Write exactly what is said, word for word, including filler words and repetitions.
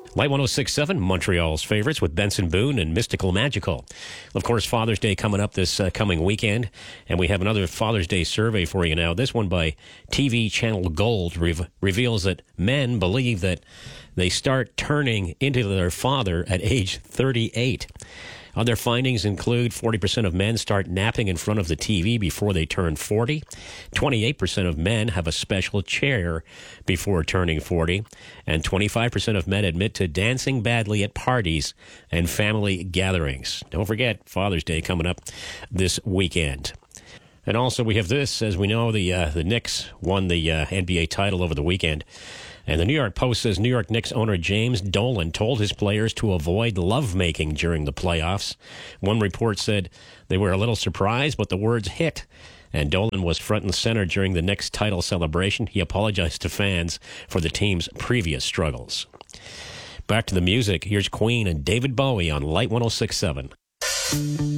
Light one oh six point seven, Montreal's favorites with Benson Boone and Mystical Magical. Of course, Father's Day coming up this uh, coming weekend, and we have another Father's Day survey for you now. This one by T V channel Gold re- reveals that men believe that they start turning into their father at age thirty-eight. Other findings include forty percent of men start napping in front of the T V before they turn forty. twenty-eight percent of men have a special chair before turning forty. And twenty-five percent of men admit to dancing badly at parties and family gatherings. Don't forget, Father's Day coming up this weekend. And also we have this, as we know, the uh, the Knicks won the uh, N B A title over the weekend. And the New York Post says New York Knicks owner James Dolan told his players to avoid lovemaking during the playoffs. One report said they were a little surprised, but the words hit. And Dolan was front and center during the Knicks title celebration. He apologized to fans for the team's previous struggles. Back to the music. Here's Queen and David Bowie on Light one oh six point seven.